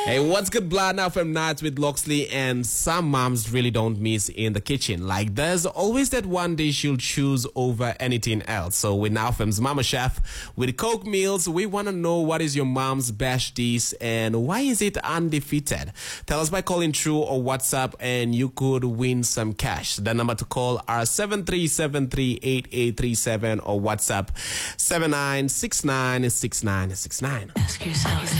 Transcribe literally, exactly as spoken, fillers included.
Hey, what's good, blood? Now from Nights with Loxley, and some moms really don't miss in the kitchen. Like, there's always that one dish you'll choose over anything else. So with Now Fem's Mama Chef, with Coke Meals, we want to know what is your mom's best dish and why is it undefeated? Tell us by calling through or WhatsApp, and you could win some cash. The number to call are seven three seven three, eight eight three seven or WhatsApp seven nine six nine six nine six nine. Ask yourself.